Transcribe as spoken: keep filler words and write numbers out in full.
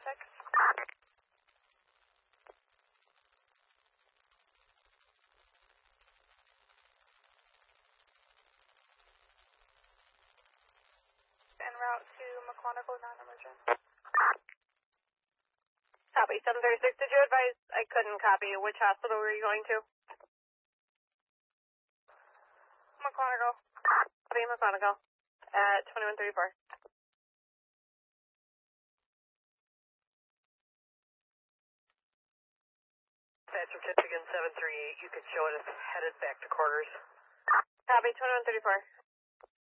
check. En route to McQuantico, non-emergent. Copy, seven thirty-six. Did you advise I couldn't copy? Which hospital were you going to? McQuantico. Copy, McQuantico. At twenty-one thirty-four. Dispatch from Michigan seven three eight, you can show it as headed back to quarters. Copy, twenty-one thirty-four.